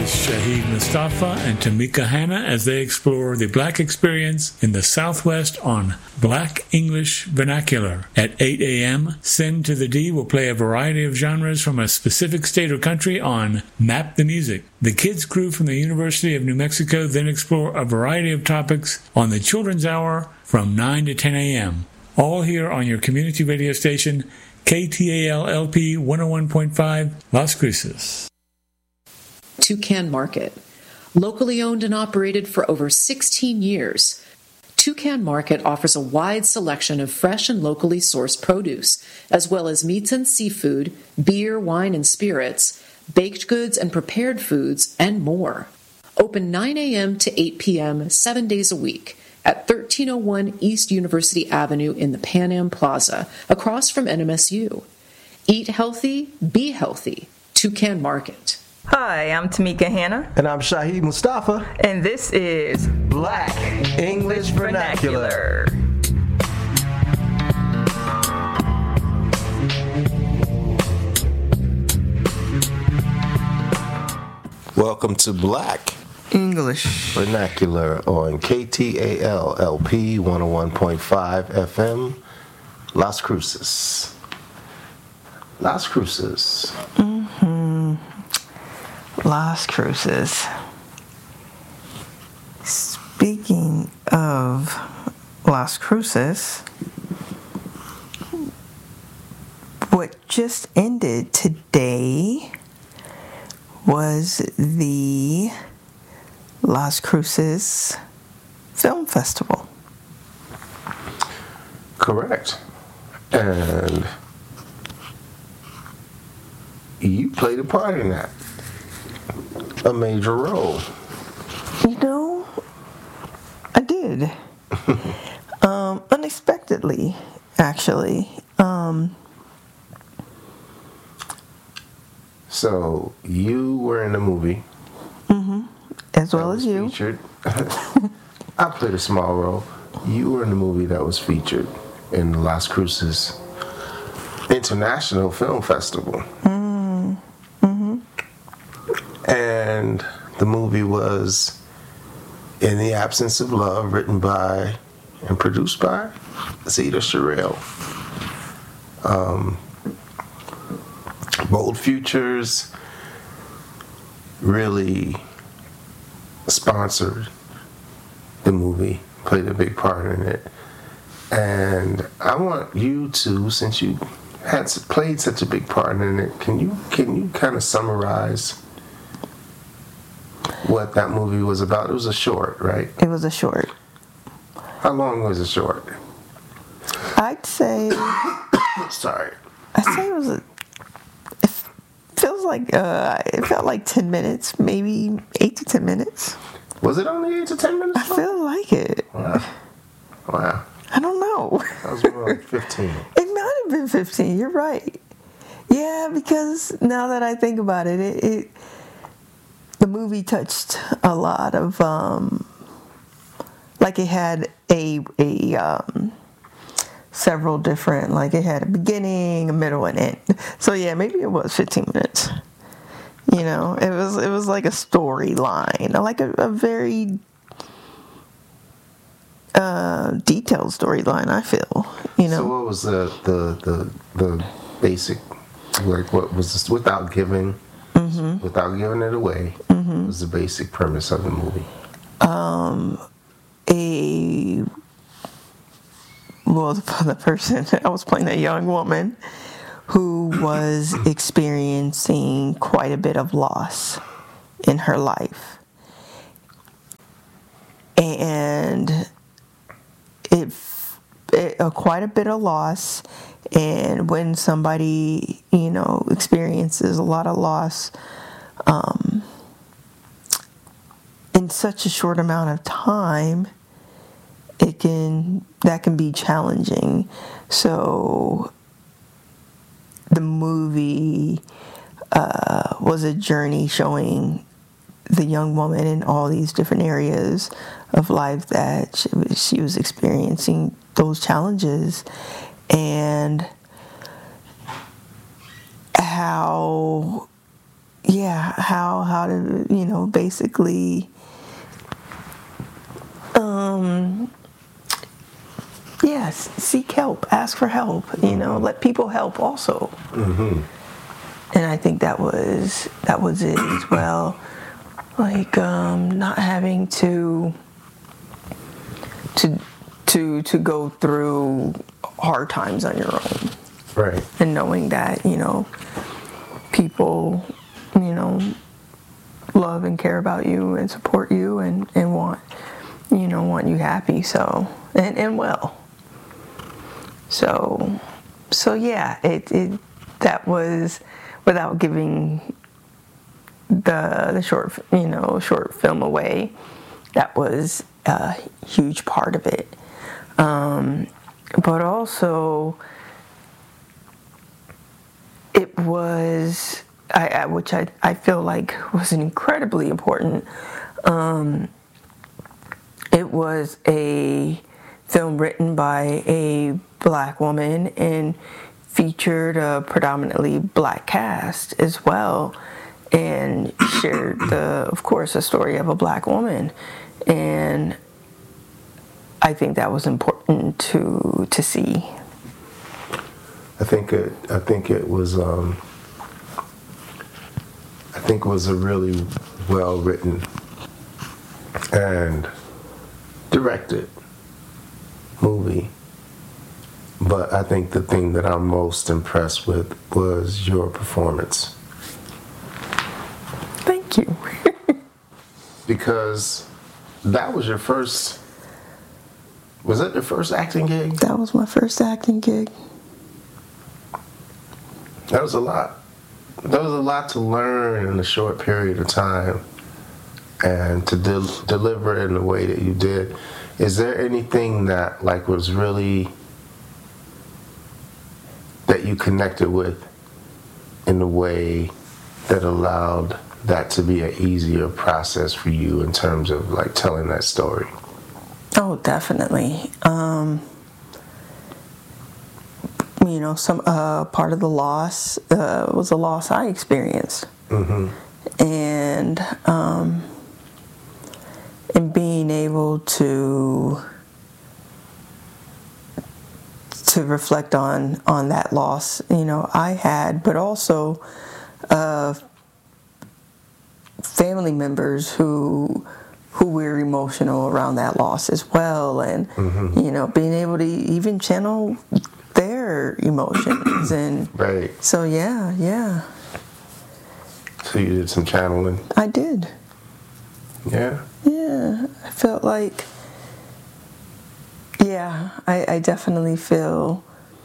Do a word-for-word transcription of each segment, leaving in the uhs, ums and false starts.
is Shahid Mustafa and Tamika Hanna as they explore the Black experience in the Southwest on Black English Vernacular. At eight a.m., Send to the D will play a variety of genres from a specific state or country on Map the Music. The kids crew from the University of New Mexico then explore a variety of topics on the Children's Hour from nine to ten a.m. All here on your community radio station, K T A L L P one oh one point five, Las Cruces. Toucan Market. Locally owned and operated for over sixteen years, Toucan Market offers a wide selection of fresh and locally sourced produce, as well as meats and seafood, beer, wine, and spirits, baked goods and prepared foods, and more. Open nine a.m. to eight p.m. seven days a week at thirteen oh one East University Avenue in the Pan Am Plaza, across from N M S U. Eat healthy, be healthy. Toucan Market. Hi, I'm Tamika Hanna. And I'm Shahid Mustafa. And this is Black English Vernacular. Welcome to Black English Vernacular on K T A L L P one oh one point five F M, Las Cruces. Las Cruces. Mm-hmm. Las Cruces. Speaking of Las Cruces, what just ended today was the Las Cruces Film Festival. Correct. And you played a part in that. A major role. You know, I did. um, unexpectedly, actually. Um, so, you were in the movie. Mm-hmm. As well as you. Featured. I played a small role. You were in the movie that was featured in the Las Cruces International Film Festival. Mm. Mm-hmm. And the movie was In the Absence of Love, written by and produced by Zeta Sherrill. Um, Bold Futures really sponsored the movie, played a big part in it. And I want you to, since you had played such a big part in it, can you can you kind of summarize what that movie was about? It was a short, right? It was a short. How long was the short? I'd say. Sorry. I'd say it was a. It feels like uh, it felt like ten minutes, maybe eight to ten minutes. Was it only eight to ten minutes? I feel like it. Wow. Wow. I don't know. That was more like fifteen. It might have been fifteen. You're right. Yeah, because now that I think about it, it, it the movie touched a lot of um, like it had a a um, several different, like it had a beginning, a middle, and end. So yeah, maybe it was fifteen minutes. You know, it was it was like a storyline, like a, a very uh, detailed storyline. I feel, you know. So what was the the the, the basic, like what was this, without giving mm-hmm. without giving it away? Mm-hmm. Was the basic premise of the movie? Um, a well, the, the person I was playing, a young woman who was experiencing quite a bit of loss in her life. And it, it uh, quite a bit of loss, and when somebody, you know, experiences a lot of loss um, in such a short amount of time, it can that can be challenging. So the movie uh, was a journey showing the young woman in all these different areas of life that she was, she was experiencing those challenges, and how, yeah, how how to, you know, basically, um, yes, seek help, ask for help, you know, let people help also. Mm-hmm. And I think that was that was it as well, like um, not having to to to to go through hard times on your own, right? And knowing that, you know, people, you know, love and care about you and support you and, and want, you know, want you happy, so, and, and well. So, so yeah, it, it, that was, without giving the, the short, you know, short film away, that was a huge part of it. Um, but also, it was, I, I, which I, I feel like was incredibly important. Um, it was a film written by a black woman and featured a predominantly black cast as well, and shared the, of course, a story of a black woman. And I think that was important to to see. I think it. I think it was. Um, I think it was a really well written and directed movie. But I think the thing that I'm most impressed with was your performance. Thank you. Because that was your first. Was that your first acting gig? That was my first acting gig. That was a lot. That was a lot to learn in a short period of time, and to de- deliver it in the way that you did. Is there anything that like was really that you connected with in a way that allowed that to be an easier process for you in terms of like telling that story? Oh, definitely. Um, you know, some uh, part of the loss uh, was a loss I experienced, mm-hmm. and um, and being able to to reflect on on that loss, you know, I had, but also uh, family members who who were emotional around that loss as well, and mm-hmm. you know, being able to even channel their emotions. And right. So yeah, yeah. So you did some channeling? I did. Yeah. Yeah. I felt like, yeah, I, I definitely feel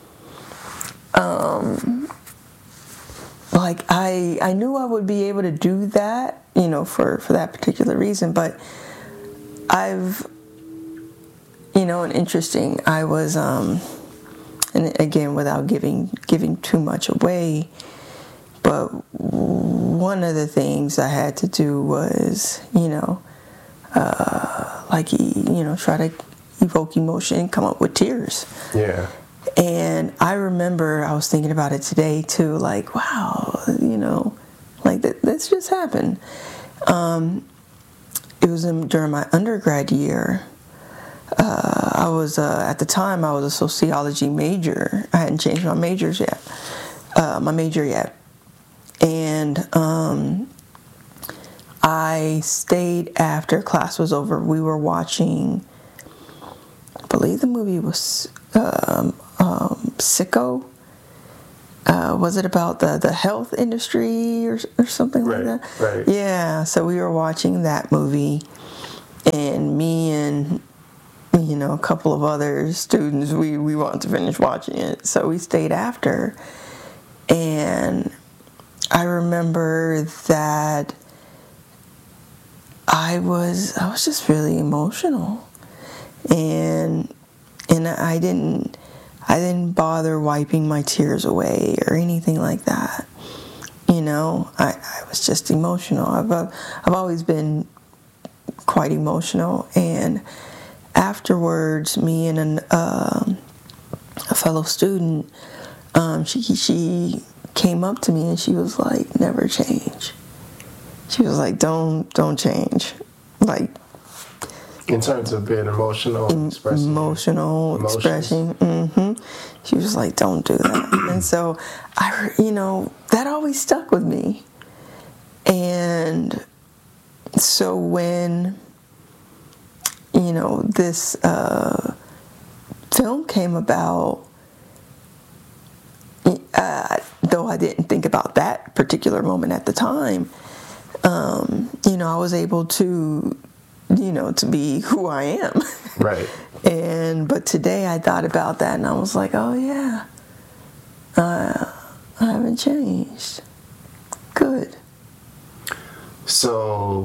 um, like I I knew I would be able to do that, you know, for, for that particular reason, but I've, you know, and interesting, I was, um, and again, without giving giving too much away, but one of the things I had to do was, you know, uh, like, you know, try to evoke emotion, come up with tears. Yeah. And I remember I was thinking about it today too, like, wow, you know, like that, this just happened. Um, it was in, during my undergrad year. Uh, I was, uh, at the time, I was a sociology major. I hadn't changed my majors yet, uh, my major yet. And um, I stayed after class was over. We were watching, I believe the movie was um, um, Sicko. Uh, was it about the, the health industry or, or something right, like that? Right. Yeah, so we were watching that movie, and me and, you know, a couple of other students, we, we wanted to finish watching it, so we stayed after. And I remember that I was I was just really emotional, and and I didn't I didn't bother wiping my tears away or anything like that. You know, I, I was just emotional. I've I've always been quite emotional, and afterwards, me and an, uh, a fellow student, um, she she came up to me and she was like, "Never change." She was like, don't don't change. Like, in terms of being emotional, expressing emotional, emotions. expressing. Mm-hmm. She was like, don't do that. And so, I, you know, that always stuck with me. And so when, you know, this uh, film came about, uh, though I didn't think about that particular moment at the time, um, you know, I was able to, you know, to be who I am. Right. And, but today I thought about that and I was like, oh yeah, uh, I haven't changed. Good. So,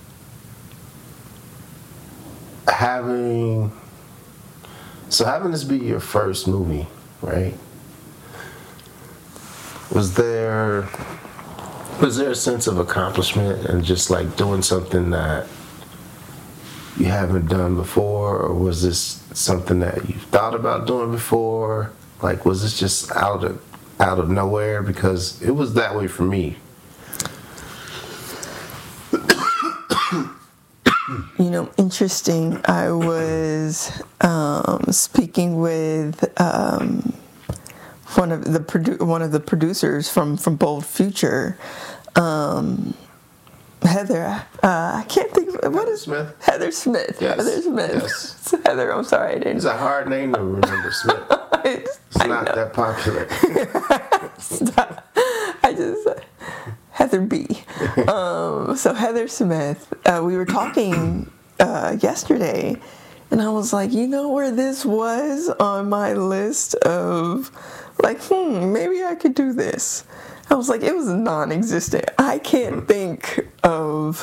having, so having this be your first movie, right? Was there, was there a sense of accomplishment and just like doing something that you haven't done before, or was this something that you thought about doing before? Like, was this just out of out of nowhere? Because it was that way for me. You know, interesting. I was um, speaking with um, one of the produ- one of the producers from from Bold Future. Um, Heather, uh, I can't think of what is Smith. Heather Smith. Yes. Heather Smith. Yes. It's Heather. I'm sorry, I didn't. It's a hard name to remember, Smith. It's, It's I not know. that popular. I just Heather B. Um, so Heather Smith. Uh, we were talking uh, yesterday, and I was like, you know where this was on my list of like, hmm, maybe I could do this. I was like, it was non-existent. I can't think of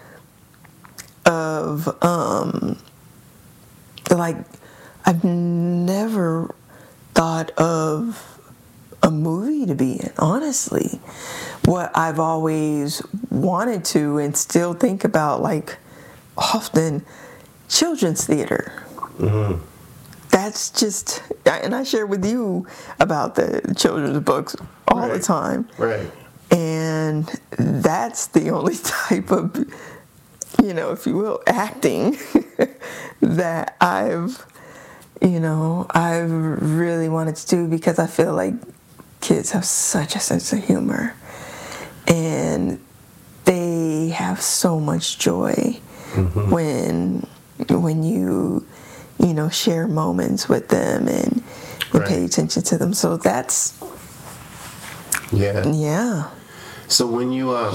of um like I've never thought of a movie to be in, honestly. What I've always wanted to and still think about, like, often, children's theater. Mm-hmm. That's just, and I share with you about the children's books all Right. the time. Right. And that's the only type of, you know, if you will, acting that I've, you know, I've really wanted to do, because I feel like kids have such a sense of humor and they have so much joy mm-hmm. when when you you know share moments with them and, and right. pay attention to them. So that's yeah yeah so when you um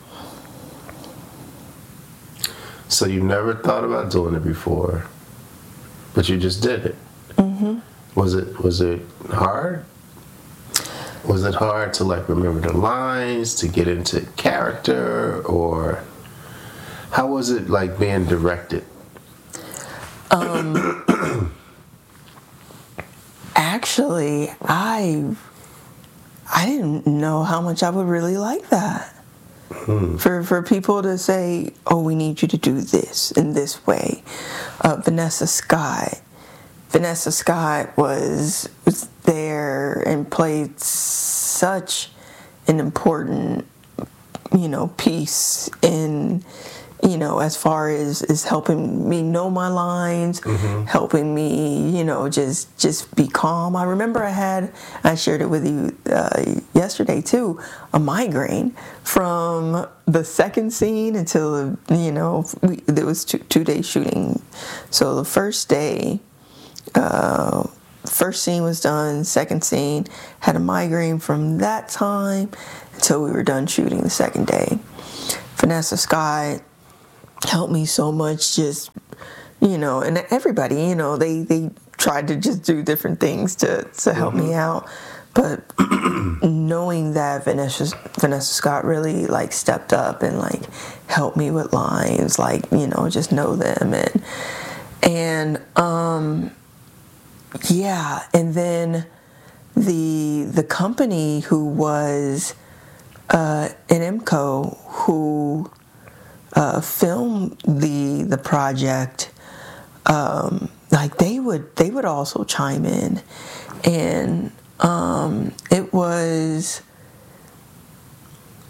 so you've never thought about doing it before, but you just did it. Mm-hmm. Was it was it hard? Was it hard to like remember the lines, to get into character, or how was it like being directed? Um, actually, I I didn't know how much I would really like that. Hmm. For for people to say, "Oh, we need you to do this in this way." Uh, Vanessa Scott. Vanessa Scott was was there and played such an important, you know, piece in, you know, as far as is helping me know my lines, mm-hmm. helping me, you know, just just be calm. I remember I had, I shared it with you uh, yesterday too, a migraine from the second scene until, you know, we, there was two, two days shooting. So the first day, uh, first scene was done, second scene, had a migraine from that time until we were done shooting the second day. Vanessa Scott helped me so much, just, you know, and everybody, you know, they, they tried to just do different things to, to help mm-hmm. me out. But knowing that Vanessa, Vanessa Scott really, like, stepped up and, like, helped me with lines, like, you know, just know them. And, and um, yeah, and then the the company who was uh, an M C O who uh, filmed the the project, um, like they would they would also chime in, and um, it was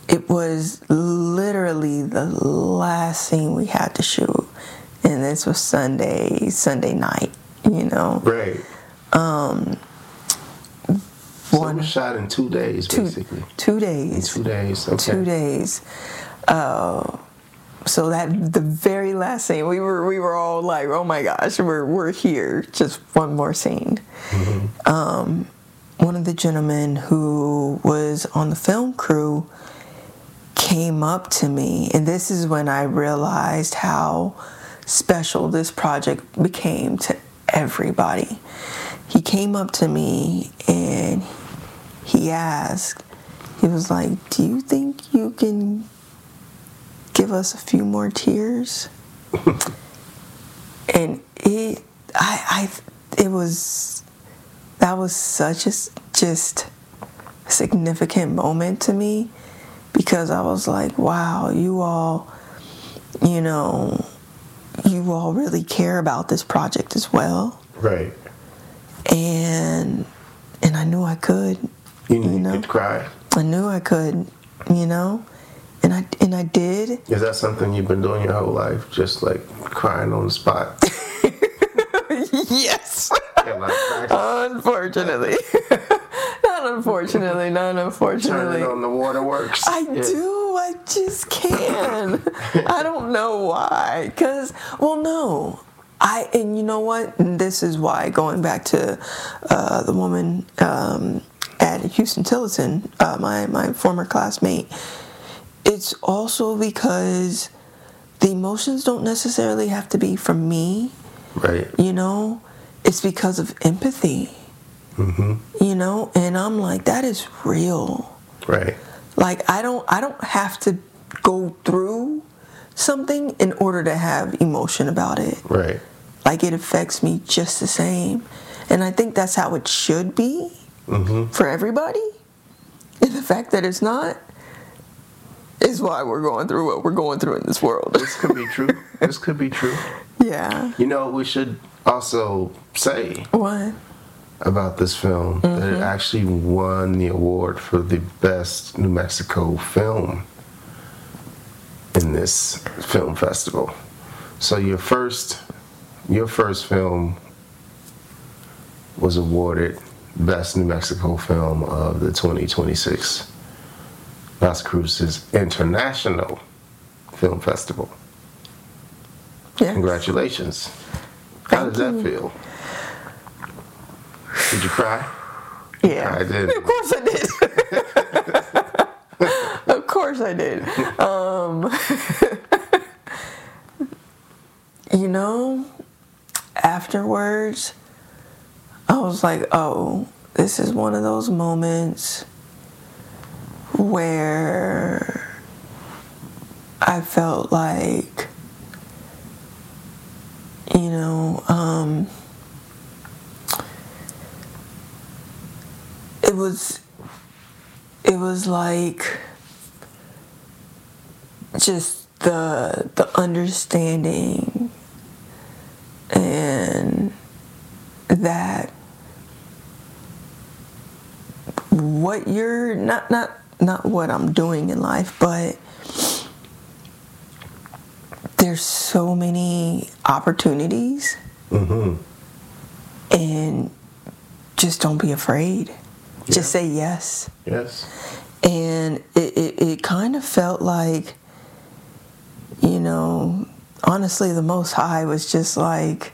it was literally the last scene we had to shoot, and this was Sunday, Sunday night, you know. Right. Um, so one it was shot in two days, two, basically. Two days. In two days. Okay. Two days. Uh, so that the very last scene, we were we were all like, oh my gosh, we're we're here. Just one more scene. Mm-hmm. Um, one of the gentlemen who was on the film crew came up to me, and this is when I realized how special this project became to everybody. He came up to me and he asked, he was like, do you think you can give us a few more tears? And it, I, I, it was, that was such a, just a significant moment to me, because I was like, wow, you all, you know, you all really care about this project as well. Right. And and I knew I could. You knew you know? you could cry. I knew I could, you know? And I and I did. Is that something you've been doing your whole life? Just like crying on the spot? Yes. Yeah, like Unfortunately. Not unfortunately, not unfortunately. Turning on the waterworks. I yeah. do. I just can. I don't know why. Because, well, no. I and you know what? And this is why, going back to uh, the woman um, at Houston Tillotson, uh, my, my former classmate, it's also because the emotions don't necessarily have to be from me. Right. You know? It's because of empathy. Mm-hmm. You know? And I'm like, that is real. Right. Like, I don't I don't have to go through something in order to have emotion about it. Right. Like, it affects me just the same. And I think that's how it should be mm-hmm. for everybody. And the fact that it's not is why we're going through what we're going through in this world. This could be true. This could be true. Yeah. You know, we should also say what about this film mm-hmm. that it actually won the award for the best New Mexico film in this film festival. So your first your first film was awarded Best New Mexico Film of the twenty twenty-six Las Cruces International Film Festival. Yes. Congratulations. How did that feel? Did you cry? Yeah. I did. Of course I did. Of course I did. Um, you know, afterwards, I was like, oh, this is one of those moments where I felt like, you know, um, it was, it was like just the the understanding and that what you're not not not what I'm doing in life, but there's so many opportunities, mm-hmm. and just don't be afraid. Yeah. Just say yes. Yes. And it, it, it kind of felt like, you know, honestly, the Most High was just like,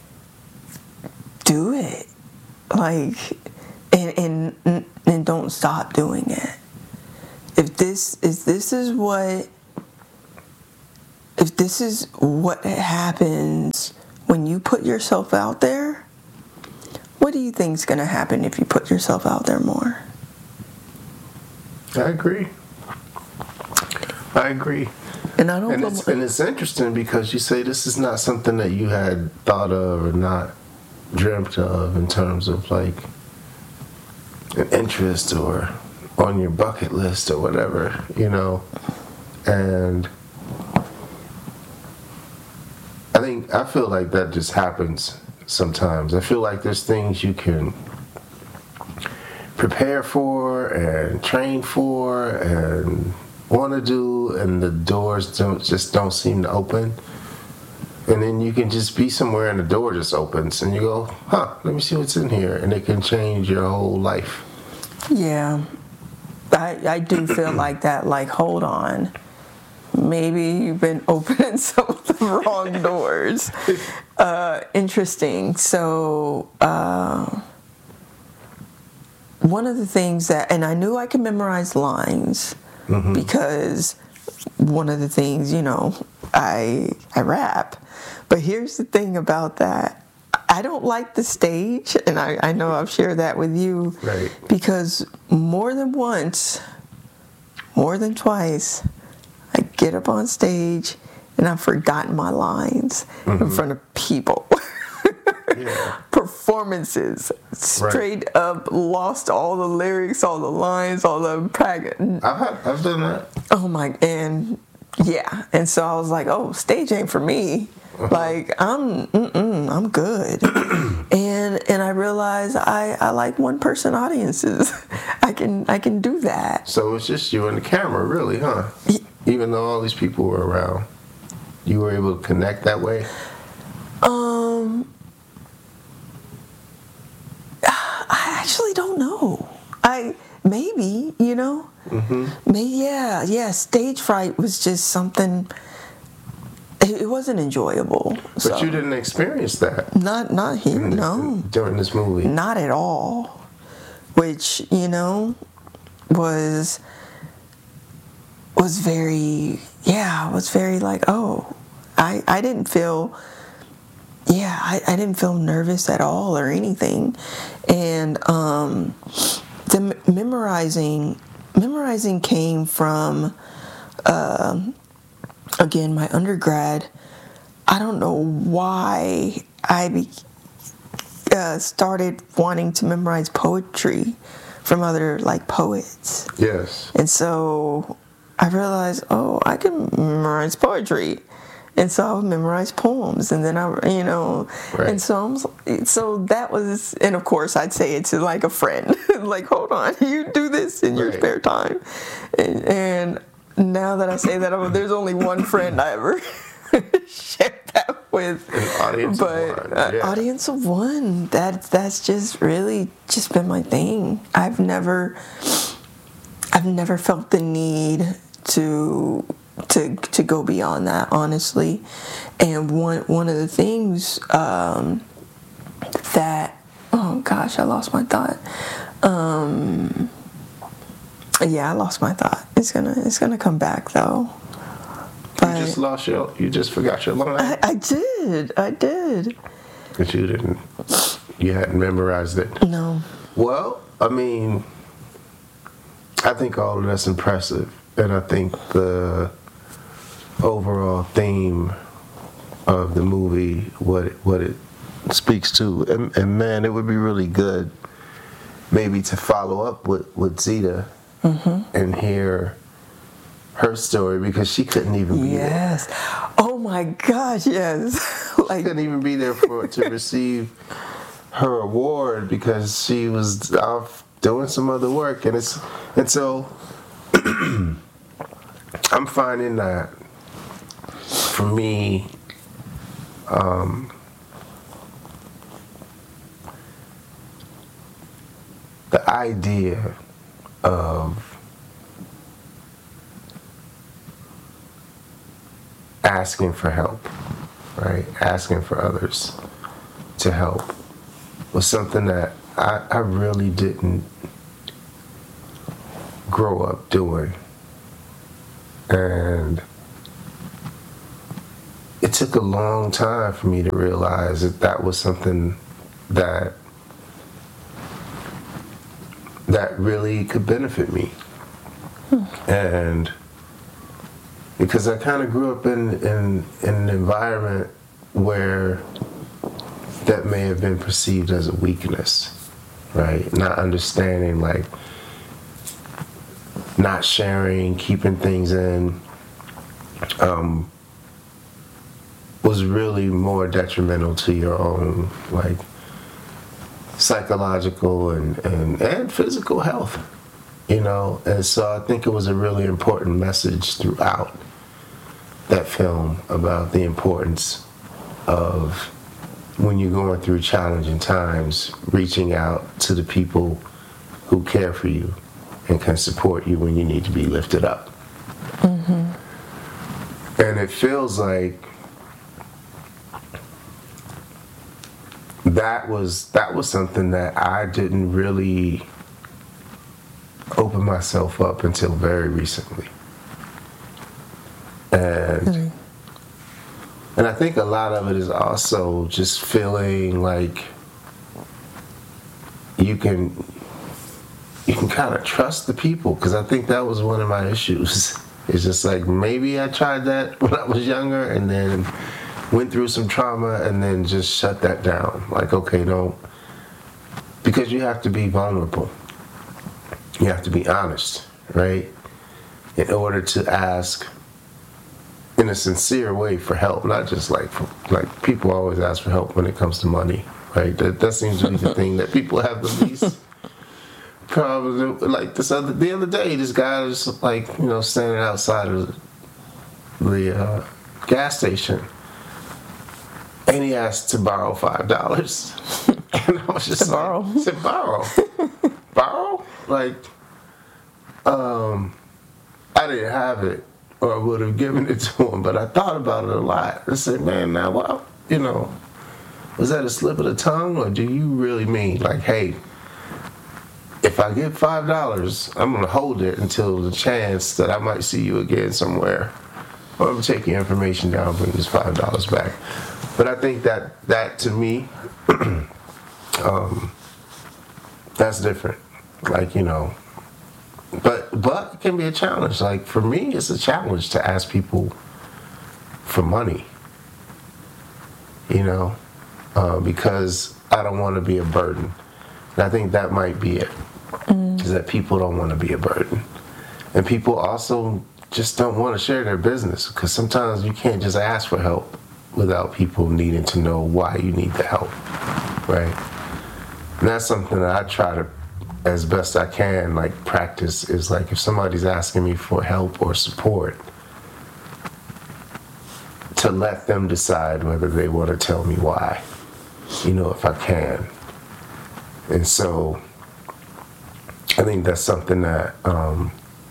do it. Like, and and and don't stop doing it. If this is this is what if this is what happens when you put yourself out there, what do you think is going to happen if you put yourself out there more? I agree. I agree. And I don't. And it's, and it's interesting because you say this is not something that you had thought of or not dreamt of in terms of like an interest or on your bucket list or whatever, you know. And I think I feel like that just happens sometimes. I feel like there's things you can prepare for and train for and want to do and the doors don't just don't seem to open. And then you can just be somewhere and the door just opens and you go, huh, let me see what's in here. And it can change your whole life. Yeah. I, I do feel like that. Like, hold on. Maybe you've been opening some of the wrong doors. Uh, interesting. So, uh, one of the things that, and I knew I could memorize lines mm-hmm. because one of the things, you know, I I rap. But here's the thing about that. I don't like the stage, and I, I know I've shared that with you. Right. Because more than once, more than twice, I get up on stage and I've forgotten my lines mm-hmm. in front of people. Yeah. Performances. Straight right. up lost all the lyrics, all the lines, all the practice. I've, I've done that. Oh my, and yeah. And so I was like, oh, stage ain't for me. Uh-huh. Like, I'm mm-mm, I'm good. and and I realized I, I like one person audiences. I can I can do that. So it's just you and the camera, really, huh? Yeah. Even though all these people were around, you were able to connect that way? Um I actually don't know. I maybe, you know? Mm-hmm. Maybe yeah, yeah, stage fright was just something. It wasn't enjoyable. But so. You didn't experience that. Not not here, in, no. During this movie. Not at all. Which, you know, was was very yeah, was very like, oh, I, I didn't feel yeah, I, I didn't feel nervous at all or anything. And um the memorizing memorizing came from uh, again, my undergrad. I don't know why I be, uh, started wanting to memorize poetry from other like poets. Yes. And so I realized, oh, I can memorize poetry. And so I would memorize poems, and then I, you know, right. and so I'm, so that was, and of course I'd say it to like a friend, like, hold on, you do this in your right. spare time, and, and now that I say that, I'm, there's only one friend I ever shared that with. An audience but, of one. Yeah. Uh, audience of one. That that's just really just been my thing. I've never, I've never felt the need to to to go beyond that, honestly. And one one of the things um, that oh gosh, I lost my thought. Um, Yeah, I lost my thought. It's gonna, it's gonna come back though. But you just lost your, you just forgot your line. I, I did, I did. But you didn't, you hadn't memorized it. No. Well, I mean, I think all of that's impressive, and I think the overall theme of the movie, what it, what it speaks to, and, and man, it would be really good, maybe to follow up with with Zeta. Mm-hmm. And hear her story, because she couldn't even be yes. there. Yes. Oh my gosh, yes. Like, she couldn't even be there for to receive her award because she was off doing some other work, and it's and so I'm finding that for me, um, the idea of asking for help, right? Asking for others to help was something that I, I really didn't grow up doing. And it took a long time for me to realize that that was something that that really could benefit me. Hmm. And because I kind of grew up in, in, in an environment where that may have been perceived as a weakness, right? Not understanding, like, not sharing, keeping things in, um, was really more detrimental to your own, like, psychological and, and, and physical health. you know. And so I think it was a really important message throughout that film about the importance of, when you're going through challenging times, reaching out to the people who care for you and can support you when you need to be lifted up. Mm-hmm. And it feels like that was that was something that I didn't really open myself up until very recently. And mm. and I think a lot of it is also just feeling like you can you can kind of trust the people, because I think that was one of my issues. It's just like, maybe I tried that when I was younger and then went through some trauma and then just shut that down. Like, okay, don't, because you have to be vulnerable. You have to be honest, right? In order to ask in a sincere way for help, not just like, for, like people always ask for help when it comes to money, right? That that seems to be the thing that people have the least problem. Like this other, the other day, this guy was like, you know, standing outside of the uh, gas station, and he asked to borrow five dollars, and I was just to like, borrow, to borrow, borrow, like, um, I didn't have it, or I would have given it to him, but I thought about it a lot. I said, man, now, well, you know, was that a slip of the tongue, or do you really mean, like, hey, if I get five dollars, I'm going to hold it until the chance that I might see you again somewhere, or I'm going to take your information down and bring this five dollars back. But I think that, that to me, um, that's different. Like, you know, but but it can be a challenge. Like, for me, it's a challenge to ask people for money, you know, uh, because I don't want to be a burden. And I think that might be it, mm. is that people don't want to be a burden. And people also just don't want to share their business, because sometimes you can't just ask for help without people needing to know why you need the help, right? And that's something that I try to, as best I can, like, practice, is like, if somebody's asking me for help or support, to let them decide whether they want to tell me why, you know, if I can. And so I think that's something that um,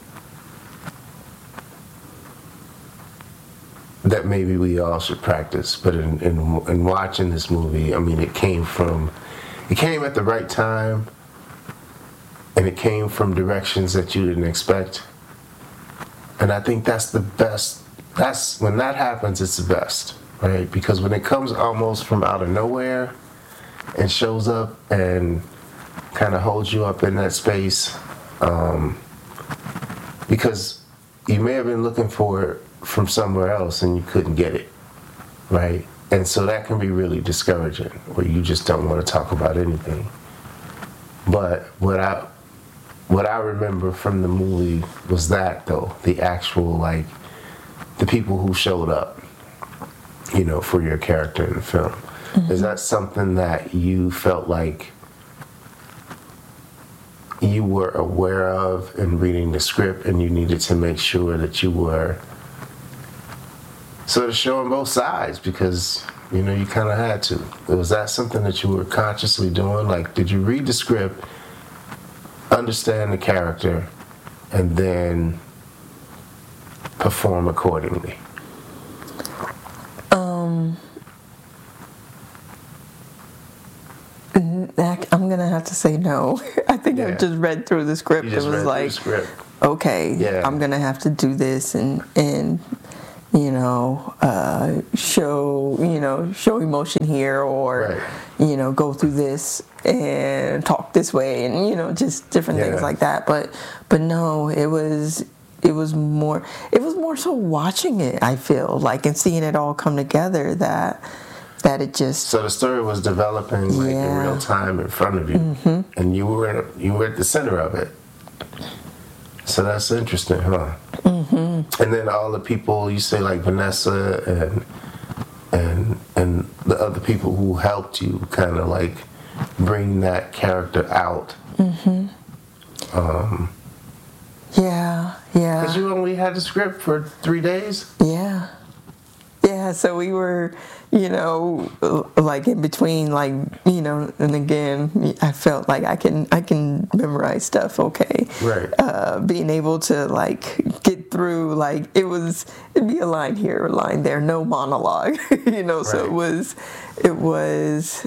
that maybe we all should practice. But in, in in watching this movie, I mean, it came from it came at the right time, and it came from directions that you didn't expect. And I think that's the best. That's when that happens, it's the best, right? Because when it comes almost from out of nowhere and shows up and kind of holds you up in that space, um, because you may have been looking for it from somewhere else and you couldn't get it, right? And so that can be really discouraging, where you just don't want to talk about anything. But what I what I remember from the movie was that, though, the actual, like, the people who showed up, you know, for your character in the film. Mm-hmm. Is that something that you felt like you were aware of in reading the script, and you needed to make sure that you were sort of showing both sides, because, you know, you kind of had to? Was that something that you were consciously doing? Like, did you read the script, understand the character, and then perform accordingly? Um, I'm gonna have to say no. I think yeah. I just read through the script. You just it was read like, through the script. Okay, yeah. I'm gonna have to do this and and you know uh, show you know show emotion here, or right. you know go through this and talk this way, and you know just different yeah. things like that. But but no, it was. It was more. It was more so watching it. I feel like, and seeing it all come together, that that it just. So the story was developing, like, yeah. in real time in front of you, mm-hmm. and you were you were at the center of it. So that's interesting, huh? Mm-hmm. And then all the people you say, like Vanessa and and and the other people who helped you, kind of like bring that character out. Mm-hmm. Um. Yeah. Because you only had the script for three days? Yeah. Yeah, so we were, you know, like in between, like, you know, and again, I felt like I can I can memorize stuff okay. Right. Uh, being able to, like, get through, like, it was, it'd be a line here, a line there, no monologue, you know, so Right. it was, it was,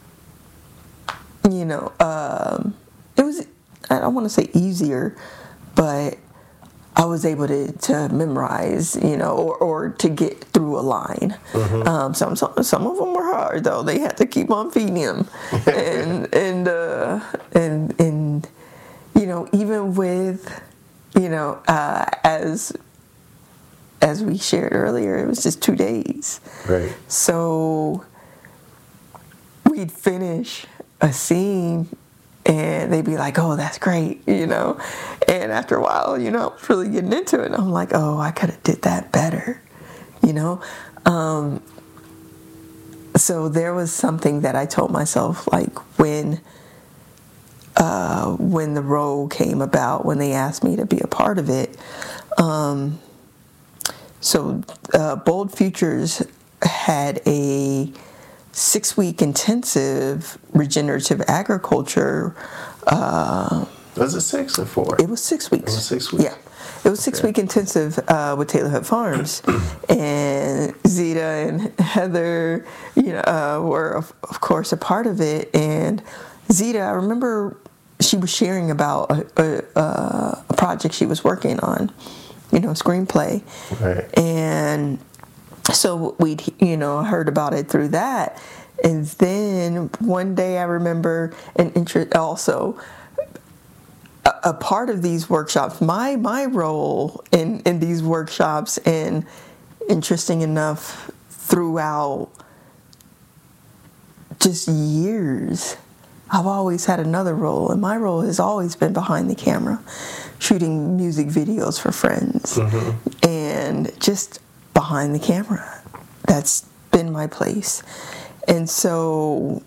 you know, um, it was, I don't want to say easier, but I was able to, to memorize, you know, or, or to get through a line. Mm-hmm. Um, some, some some of them were hard though. They had to keep on feeding them, and and uh, and and you know, even with, you know, uh, as as we shared earlier, it was just two days. Right. So we'd finish a scene. And they'd be like, oh, that's great, you know. And after a while, you know, I was really getting into it. And I'm like, oh, I could have did that better, you know. Um, so there was something that I told myself, like when uh, when the role came about, when they asked me to be a part of it. Um, so uh, Bold Futures had a six-week intensive regenerative agriculture. Uh, was it six or four? It was six weeks. It was six weeks? Yeah. It was six-week intensive uh, with Taylor Hood Farms. And Zeta and Heather, you know, uh, were, of, of course, a part of it. And Zeta, I remember she was sharing about a, a, a project she was working on, you know, screenplay. Right. And so we'd, you know, heard about it through that. And then one day I remember an interest also a, a part of these workshops, my my role in, in these workshops, and interesting enough throughout just years, I've always had another role, and my role has always been behind the camera, shooting music videos for friends, mm-hmm. and just behind the camera. That's been my place. And so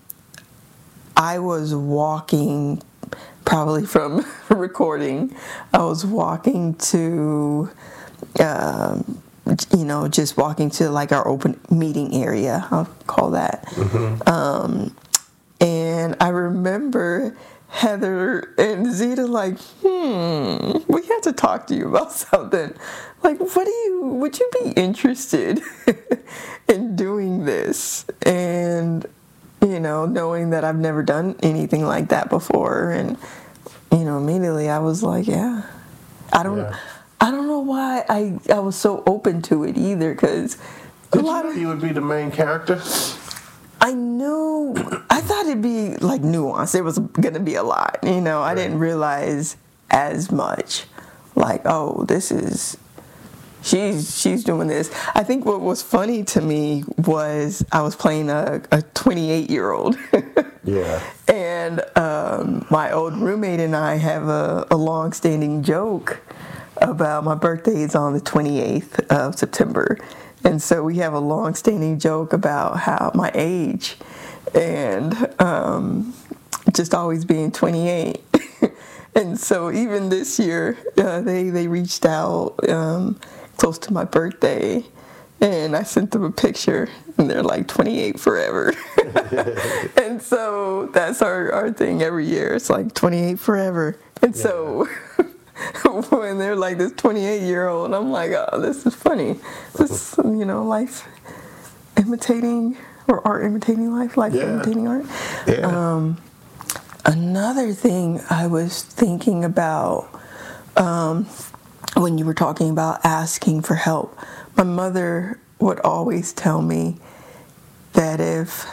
I was walking probably from recording, I was walking to, um, you know, just walking to like our open meeting area, I'll call that. Mm-hmm. Um, and I remember Heather and Zeta like, hmm, we had to talk to you about something. Like, what do you, would you be interested in doing this? And, you know, knowing that I've never done anything like that before. And, you know, immediately I was like, yeah. I don't, yeah. I don't know why I, I was so open to it either, because a Did lot you know of you would be the main character? I knew, I thought it'd be like nuanced. It was going to be a lot, you know. I right. didn't realize as much. Like, oh, this is, she's she's doing this. I think what was funny to me was I was playing a, a twenty-eight-year-old. Yeah. And um, my old roommate and I have a, a long-standing joke about my birthday is on the twenty-eighth of September. And so we have a long-standing joke about how my age and um, just always being twenty-eight. And so even this year, uh, they, they reached out um, close to my birthday, and I sent them a picture, and they're like twenty-eight forever. And so that's our, our thing every year. It's like twenty-eight forever. And yeah. so when they're like this twenty-eight-year-old, and I'm like, oh, this is funny. This, you know, life imitating, or art imitating life, life yeah. imitating art. Yeah. Um, another thing I was thinking about um, when you were talking about asking for help, my mother would always tell me that if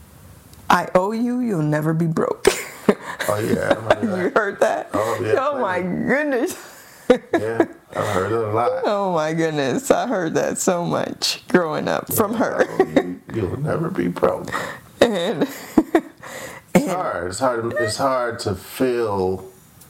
I owe you, you'll never be broke. Oh, yeah. I heard you heard that? Oh, yeah. Oh, my goodness. Yeah, I heard it a lot. Oh, my goodness. I heard that so much growing up yeah, from her. You, you'll never be broke. And, it's and, hard. It's hard. It's hard to feel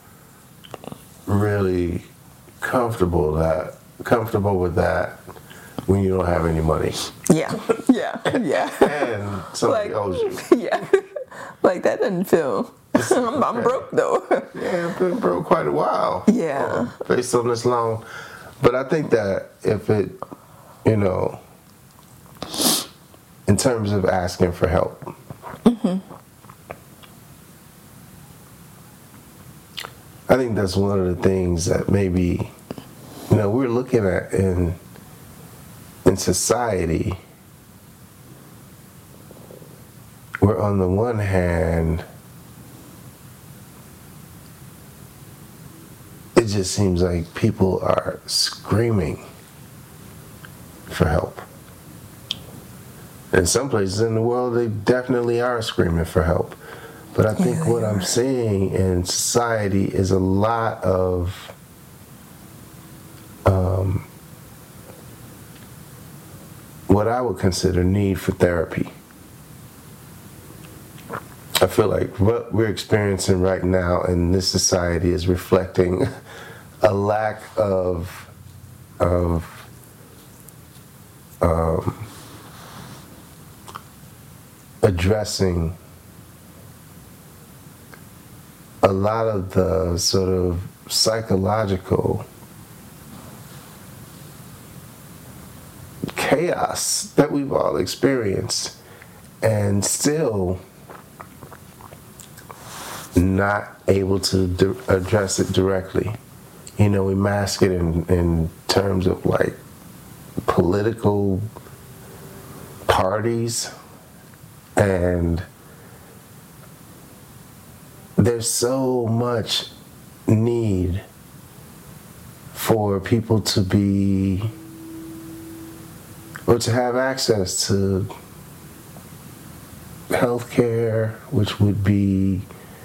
really comfortable that comfortable with that when you don't have any money. Yeah, yeah, yeah. And somebody like, owes you. Yeah. Like, that doesn't feel I'm, I'm broke though. Yeah, I've been broke quite a while. Yeah. uh, based on this loan. But I think that if it, you know, in terms of asking for help, mm-hmm. I think that's one of the things that maybe, you know, we're looking at in in society, where on the one hand, it just seems like people are screaming for help. In some places in the world, they definitely are screaming for help. But I think yeah, what I'm are. seeing in society is a lot of um, what I would consider need for therapy. I feel like what we're experiencing right now in this society is reflecting a lack of of um, addressing a lot of the sort of psychological chaos that we've all experienced, and still not able to di- address it directly. You know, we mask it in, in terms of like political parties, and there's so much need for people to be, or to have access to healthcare, which would be,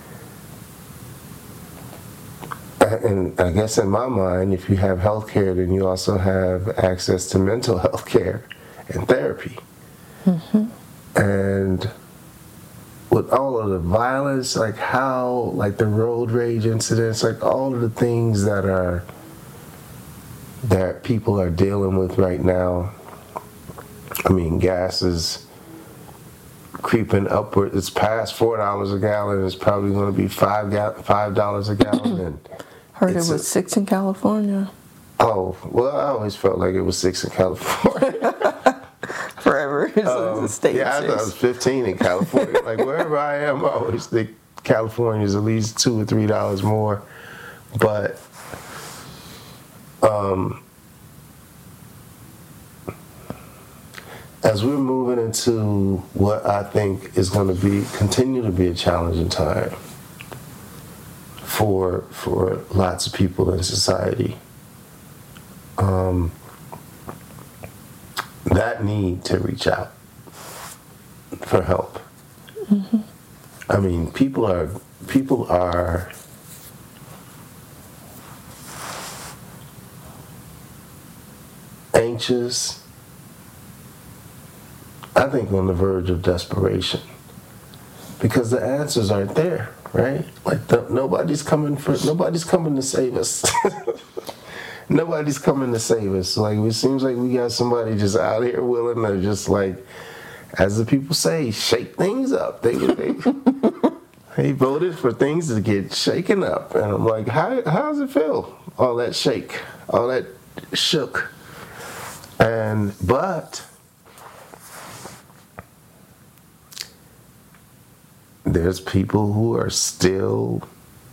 and I guess in my mind, if you have healthcare, then you also have access to mental health care and therapy. Mm-hmm. And with all of the violence, like how, like the road rage incidents, like all of the things that are, that people are dealing with right now. I mean, gas is creeping upward. It's past four dollars a gallon. It's probably going to be five ga- five dollars a gallon. And heard it was a, six in California. Oh, well, I always felt like it was six in California. Forever. It's um, a state yeah, I thought it was fifteen in California. Like wherever I am, I always think California is at least two or three dollars more. But um, as we're moving into what I think is going to be continue to be a challenging time for for lots of people in society, um, that need to reach out for help. Mm-hmm. I mean, people are people are anxious. I think on the verge of desperation because the answers aren't there, right? Like the, nobody's coming for nobody's coming to save us. Nobody's coming to save us. Like it seems like we got somebody just out here willing to just like, as the people say, shake things up. They they, they voted for things to get shaken up, and I'm like, how how does it feel? All that shake, all that shook, and but. There's people who are still,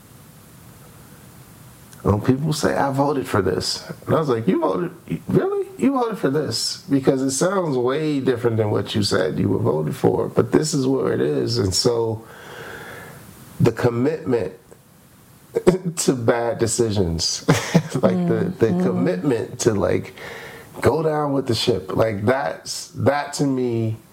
well, people say, I voted for this. And I was like, you voted, really? You voted for this? Because it sounds way different than what you said you were voted for, but this is where it is. And so the commitment to bad decisions, like mm, the, the mm. commitment to like go down with the ship, like that's, that to me